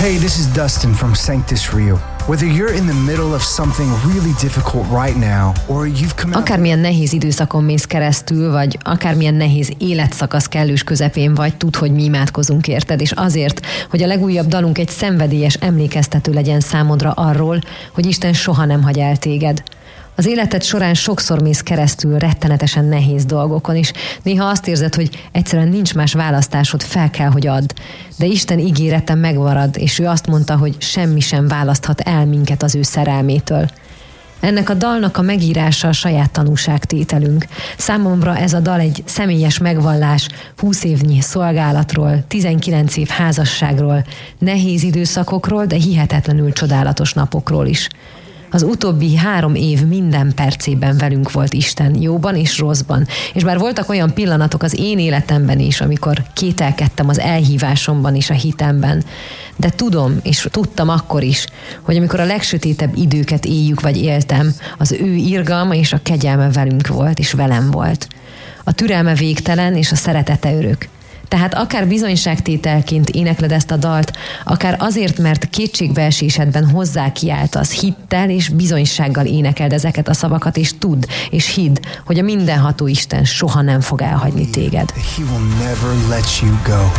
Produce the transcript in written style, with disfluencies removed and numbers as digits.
Hey, this is Dustin from Sanctus Rio. Whether you're in the middle of something really difficult right now, or you've come out... Akármilyen nehéz időszakon mész keresztül, vagy akármilyen nehéz életszakasz kellős közepén vagy, tudd, hogy mi imádkozunk érted, és azért, hogy a legújabb dalunk egy szenvedélyes emlékeztető legyen számodra arról, hogy Isten soha nem hagy el téged. Az életed során sokszor mész keresztül rettenetesen nehéz dolgokon, és néha azt érzed, hogy egyszerűen nincs más választásod, fel kell, hogy add. De Isten ígérete megmarad, és ő azt mondta, hogy semmi sem választhat el minket az ő szerelmétől. Ennek a dalnak a megírása a saját tanúságtételünk. Számomra ez a dal egy személyes megvallás 20 évnyi szolgálatról, 19 év házasságról, nehéz időszakokról, de hihetetlenül csodálatos napokról is. Az utóbbi 3 év minden percében velünk volt Isten, jóban és rosszban. És bár voltak olyan pillanatok az én életemben is, amikor kételkedtem az elhívásomban és a hitemben, de tudom, és tudtam akkor is, hogy amikor a legsötétebb időket éljük vagy éltem, az ő irgalma és a kegyelme velünk volt, és velem volt. A türelme végtelen, és a szeretete örök. Tehát akár bizonyságtételként énekled ezt a dalt, akár azért, mert kétségbeesésedben hozzá kiáltasz, hittel és bizonysággal énekeld ezeket a szavakat, és tudd, és hidd, hogy a mindenható Isten soha nem fog elhagyni téged.